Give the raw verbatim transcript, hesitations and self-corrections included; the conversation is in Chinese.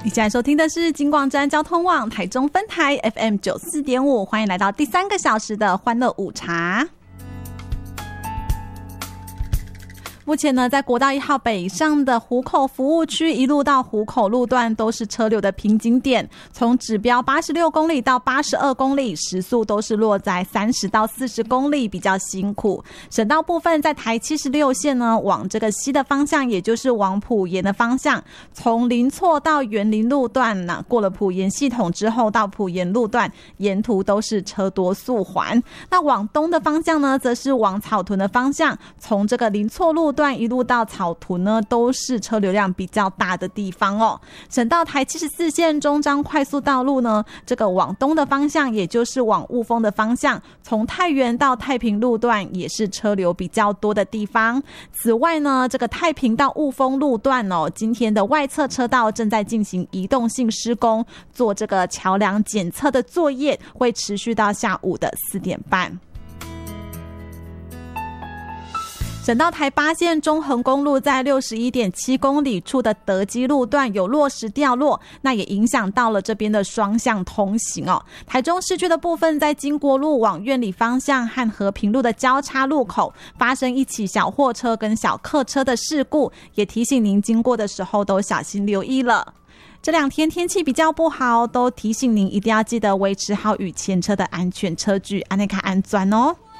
你现在收听的是金广站交通网台中分台 F M 九十四点五， 欢迎来到第三个小时的欢乐午茶。目前呢，在国道一号北上的湖口服务区一路到湖口路段都是车流的瓶颈点，从指标八十六公里到八十二公里，时速都是落在三十到四十公里，比较辛苦。省道部分在台七十六线呢，往这个西的方向，也就是往埔盐的方向，从林错到园林路段呢，过了埔盐系统之后到埔盐路段，沿途都是车多速缓。那往东的方向呢，则是往草屯的方向，从这个林错路段一路到草屯呢，都是车流量比较大的地方哦。省道台七十四线中彰快速道路呢，这个往东的方向，也就是往雾峰的方向，从太原到太平路段也是车流比较多的地方。此外呢，这个太平到雾峰路段哦，今天的外侧车道正在进行移动性施工，做这个桥梁检测的作业，会持续到下午的四点半。省道台八线中横公路在 六十一点七公里处的德基路段有落石掉落，那也影响到了这边的双向通行哦。台中市区的部分，在经国路往苑里方向和和平路的交叉路口发生一起小货车跟小客车的事故，也提醒您经过的时候都小心留意了。这两天天气比较不好，都提醒您一定要记得维持好与前车的安全车距，安内卡安全哦。